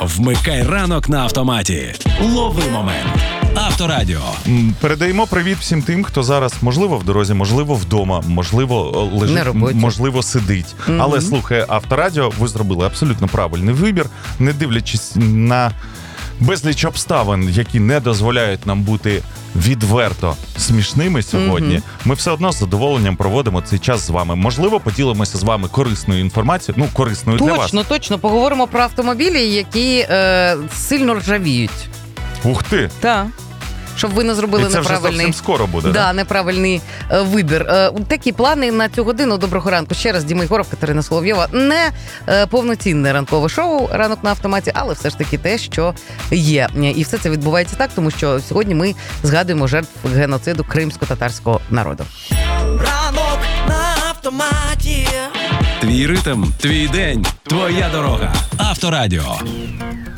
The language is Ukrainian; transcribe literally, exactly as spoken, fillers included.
Вмикай ранок на автоматі. Лови момент. Авторадіо. М, Передаємо привіт всім тим, хто зараз, можливо, в дорозі, можливо, вдома, можливо, На лежить, роботі. м- можливо, сидить. Мгм. Але слухає Авторадіо, ви зробили абсолютно правильний вибір, не дивлячись на безліч обставин, які не дозволяють нам бути відверто смішними сьогодні. Мгм. Ми все одно з задоволенням проводимо цей час з вами. Можливо, поділимося з вами корисною інформацією, ну, корисною для вас. Точно, точно. Поговоримо про автомобілі, які е, сильно ржавіють. Ух ти! Так. Щоб ви не І зробили це вже неправильний... зовсім скоро буде, Да, да? неправильний е, вибір. Е, такі плани на цю годину. Доброго ранку. Ще раз Діма Єгоров, Катерина Соловйова. Не е, повноцінне ранкове шоу «Ранок на автоматі», але все ж таки те, що є. І все це відбувається так, тому що сьогодні ми згадуємо жертв геноциду кримсько-татарського народу. Ранок на автоматі. Твій ритм, твій день, твоя дорога. Авторадіо.